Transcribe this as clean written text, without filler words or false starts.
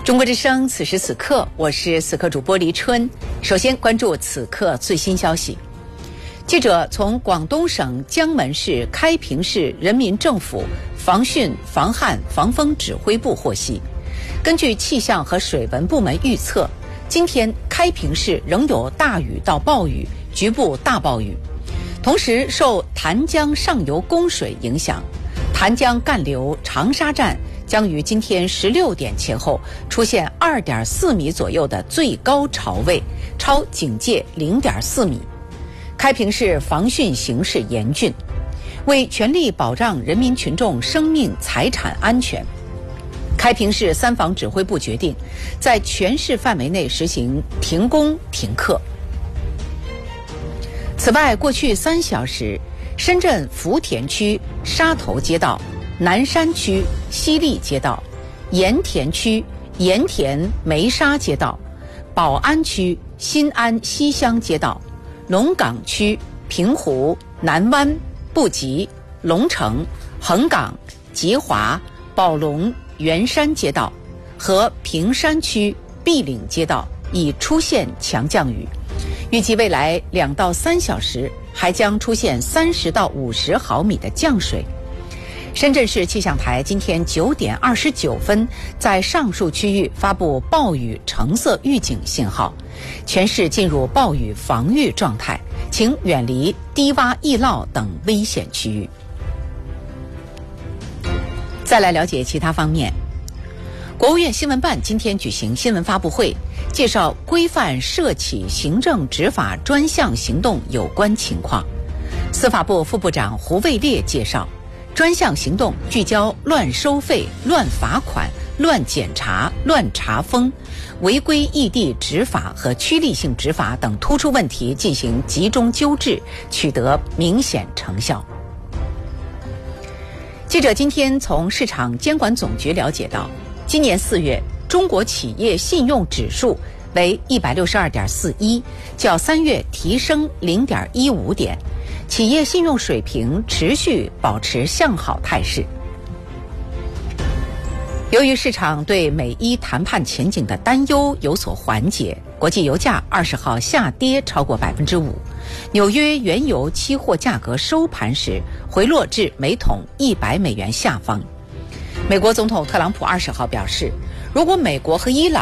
中国之声，此时此刻，我是此刻主播黎春。首先关注此刻最新消息。记者从广东省江门市开平市人民政府防汛防旱防风指挥部获悉，根据气象和水文部门预测，今天开平市仍有大雨到暴雨，局部大暴雨。同时受潭江上游供水影响，潭江干流长沙站将于今天16点前后出现2.4米左右的最高潮位，超警戒0.4米。开平市防汛形势严峻，为全力保障人民群众生命财产安全，开平市三防指挥部决定在全市范围内实行停工停课。此外，过去3小时，深圳福田区沙头街道、南山区西丽街道、盐田区盐田梅沙街道、宝安区新安西乡街道、龙岗区平湖、南湾、布吉、龙城、横岗、吉华、宝龙、元山街道和平山区碧岭街道已出现强降雨，预计未来2到3小时还将出现30到50毫米的降水。深圳市气象台今天9点29分在上述区域发布暴雨橙色预警信号，全市进入暴雨防御状态，请远离低洼易涝等危险区域。再来了解其他方面，国务院新闻办今天举行新闻发布会，介绍规范涉企行政执法专项行动有关情况。司法部副部长胡卫烈介绍，专项行动聚焦乱收费、乱罚款、乱检查、乱查封、违规异地执法和趋利性执法等突出问题进行集中纠治，取得明显成效。记者今天从市场监管总局了解到，今年4月中国企业信用指数为162.41，较3月提升0.15点，企业信用水平持续保持向好态势。由于市场对美伊谈判前景的担忧有所缓解，国际油价20号下跌超过5%，纽约原油期货价格收盘时回落至每桶$100下方。美国总统特朗普20号表示，如果美国和伊朗